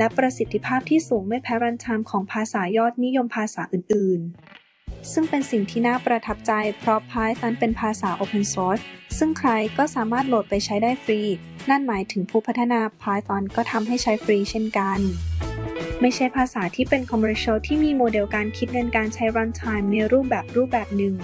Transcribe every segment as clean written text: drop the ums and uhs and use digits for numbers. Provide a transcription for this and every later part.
และประสิทธิภาพที่สูงไม่แพ้รันไทม์ของภาษายอดนิยมภาษาอื่นๆซึ่งเป็นสิ่งที่น่าประทับใจเพราะ Python เป็นภาษา Open Source ซึ่งใครก็สามารถโหลดไปใช้ได้ฟรีนั่นหมายถึงผู้พัฒนา Python ก็ทำให้ใช้ฟรีเช่นกันไม่ใช่ภาษาที่เป็น commercial ที่มีโมเดลการคิดเงินการใช้ runtime ในรูปแบบหนึ่ง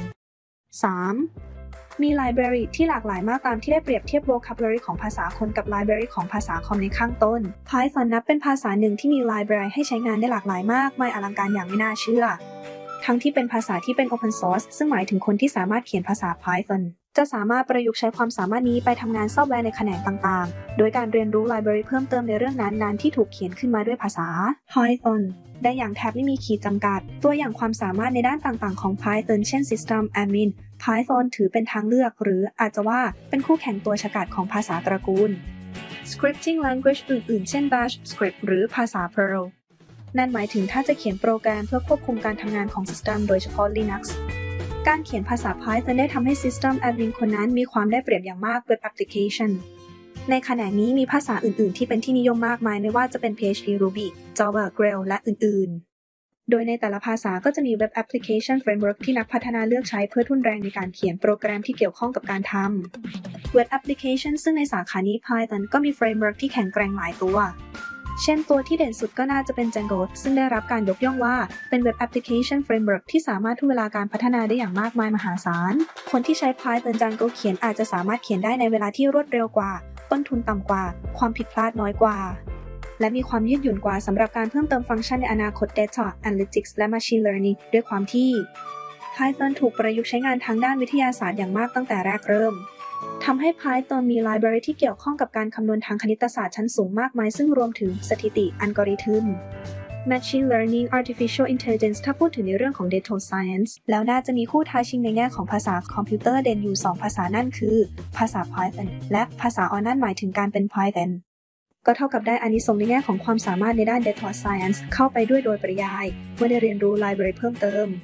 3. มีไลบรารีที่หลากหลายมากตามที่ได้เปรียบเทียบ vocabulary ของภาษาคนกับไลบรารีของภาษาคอมในข้างต้น Python นับเป็นภาษาหนึ่งที่มีไลบรารีให้ใช้งานได้หลากหลายมากมายอลังการอย่างไม่น่าเชื่อทั้งที่เป็นภาษาที่เป็น Open Source ซึ่งหมายถึงคนที่สามารถเขียนภาษา Python จะสามารถประยุกต์ใช้ความสามารถนี้ไปทำงานซอฟต์แวร์ในแขนงต่างๆโดยการเรียนรู้ไลบรารีเพิ่มเติมในเรื่องนั้นๆที่ถูกเขียนขึ้นมาด้วยภาษา Python ได้อย่างแทบไม่มีขีดจำกัดตัวอย่างความสามารถในด้านต่างๆของ Python เช่น System Admin Python ถือเป็นทางเลือกหรืออาจจะว่าเป็นคู่แข่งตัวฉกาจของภาษาตระกูล Scripting Language อื่นๆเช่น Bash Script หรือภาษา Perl นั่นหมายถึงถ้าจะเขียนโปรแกรมเพื่อควบคุมการทำงานของ System โดยเฉพาะ Linux การเขียนภาษา Python ได้ทำให้ System Admin คนนั้นมีความได้เปรียบอย่างมาก Web Application ในขณะนี้มีภาษาอื่นๆที่เป็นที่นิยมมากมายไม่ว่าจะเป็น PHP Ruby Java Grail และอื่นๆโดยในแต่ละภาษาก็จะมี Web Application Framework ที่นักพัฒนาเลือกใช้เพื่อทุ่นแรงในการเขียนโปรแกรมที่เกี่ยวข้องกับการทำ Web Application ซึ่งในสาขานี้ Python ก็มี Framework ที่แข็งแกร่งหลายตัวเช่นตัวที่เด่นสุดก็น่าจะเป็น Django ซึ่งได้รับการยกย่องว่าเป็น Web Application Framework ที่สามารถทุ่นเวลาการพัฒนาได้อย่างมากมายมหาศาลคนที่ใช้ Python Django เขียนอาจจะสามารถเขียนได้ในเวลาที่รวดเร็วกว่าต้นทุนต่ำกว่าความผิดพลาดน้อยกว่าและมีความยืดหยุ่นกว่าสำหรับการเพิ่มเติมฟังก์ชันในอนาคต Data Analytics และ Machine Learning ด้วยความที่ Python ถูกประยุกต์ใช้งานทางด้านวิทยาศาสตร์อย่างมากตั้งแต่แรกเริ่มทำให้ Python มีไลบรารีที่เกี่ยวข้องกับการคำนวณทางคณิตศาสตร์ชั้นสูงมากมายซึ่งรวมถึงสถิติอัลกอริทึม Machine Learning Artificial Intelligence ถ้าพูดถึงในเรื่องของ Data Science แล้วน่าจะมีคู่ท้าชิงในแง่ของภาษาคอมพิวเตอร์เด่นอยู่2ภาษานั่นคือภาษา Python และภาษา R นั่นหมายถึงการเป็น Python ก็เท่ากับได้อานิสงส์ในแง่ของความสามารถในด้าน Data Science เข้าไปด้วยโดยปริยายเมื่อได้เรียนรู้ไลบรารีเพิ่มเติม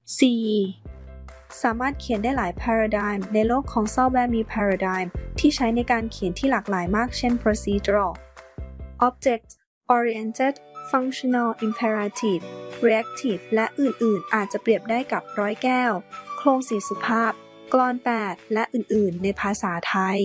4. สามารถเขียนได้หลาย paradigm ในโลกของซอฟต์แวร์มี paradigm ที่ใช้ในการเขียนที่หลากหลายมากเช่น procedural object oriented functional imperative reactive และอื่นๆอาจจะเปรียบได้กับร้อยแก้วโครงสี่สุภาพกลอน8และอื่นๆในภาษาไทย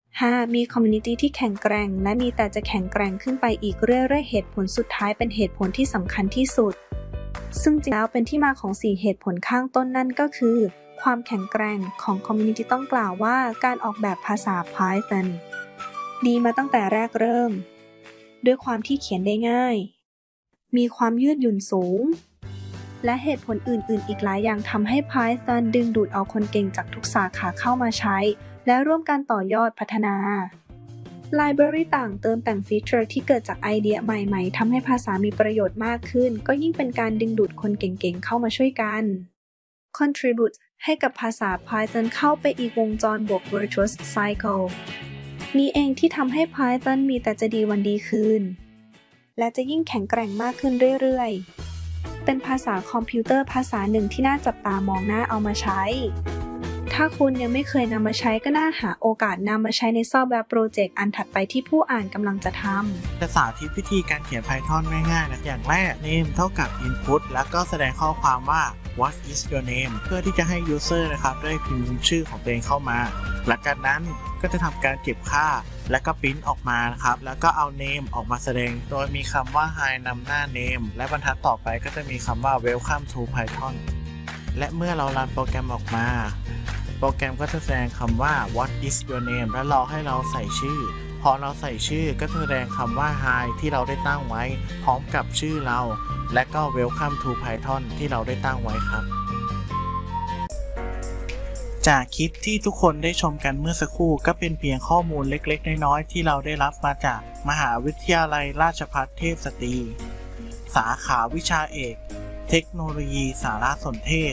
5. มีคอมมูนิตี้ที่แข็งแกร่งและมีแต่จะแข็งแกร่งขึ้นไปอีกเรื่อยๆเหตุผลสุดท้ายเป็นเหตุผลที่สำคัญที่สุดซึ่งจริงแล้วเป็นที่มาของ4เหตุผลข้างต้นนั่นก็คือความแข็งแกร่งของคอมมูนิตี้ต้องกล่าวว่าการออกแบบภาษา Python ดีมาตั้งแต่แรกเริ่มด้วยความที่เขียนได้ง่ายมีความยืดหยุ่นสูงและเหตุผลอื่นๆอีกหลายอย่างทำให้ Python ดึงดูดเอาคนเก่งจากทุกสาขาเข้ามาใช้และร่วมกันต่อยอดพัฒนาไลบรารีต่างเติมแต่งฟีเจอร์ที่เกิดจากไอเดียใหม่ๆทำให้ภาษามีประโยชน์มากขึ้นก็ยิ่งเป็นการดึงดูดคนเก่งๆเข้ามาช่วยกัน Contribute ให้กับภาษา Python เข้าไปอีกวงจรบวก Virtuous Cycle นี้เองที่ทำให้ Python มีแต่จะดีวันดีคืนและจะยิ่งแข็งแกร่งมากขึ้นเรื่อยๆเป็นภาษาคอมพิวเตอร์ภาษาหนึ่งที่น่าจับตามองน่าเอามาใช้ถ้าคุณยังไม่เคยนำมาใช้ก็น่าหาโอกาสนำมาใช้ในซอฟต์แวร์โปรเจกต์อันถัดไปที่ผู้อ่านกำลังจะทำจะสาธิตวิธีการเขียน Python ง่ายๆนะอย่างแรก name เท่ากับ input แล้วก็แสดงข้อความว่า what is your name เพื่อที่จะให้ user นะครับได้พิมพ์ชื่อของตัวเองเข้ามาหลังจากนั้นก็จะทำการเก็บค่าแล้วก็ปริ้นออกมานะครับแล้วก็เอา name ออกมาแสดงโดยมีคำว่า hi นำหน้า name และบรรทัดต่อไปก็จะมีคำว่า welcome to Python และเมื่อเรารันโปรแกรมออกมาโปรแกรมก็จะแสดงคำว่า what is your name และรอให้เราใส่ชื่อพอเราใส่ชื่อก็จะแสดงคำว่า hi ที่เราได้ตั้งไว้พร้อมกับชื่อเราและก็ welcome to Python ที่เราได้ตั้งไว้ครับจากคลิปที่ทุกคนได้ชมกันเมื่อสักครู่ก็เป็นเพียงข้อมูลเล็กๆน้อยๆที่เราได้รับมาจากมหาวิทยาลัยราชภัฏเทพสตรีสาขาวิชาเอกเทคโนโลยีสารสนเทศ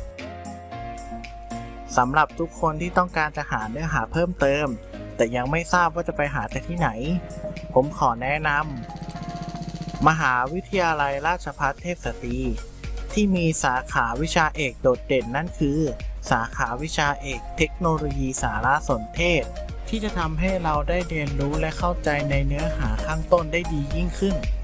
สำหรับทุกคนที่ต้องการจะหาเนื้อหาเพิ่มเติมแต่ยังไม่ทราบว่าจะไปหาจากที่ไหนผมขอแนะนำมหาวิทยาลัยราชภัฏเทพสตรีที่มีสาขาวิชาเอกโดดเด่นนั่นคือสาขาวิชาเอกเทคโนโลยีสารสนเทศที่จะทำให้เราได้เรียนรู้และเข้าใจในเนื้อหาข้างต้นได้ดียิ่งขึ้น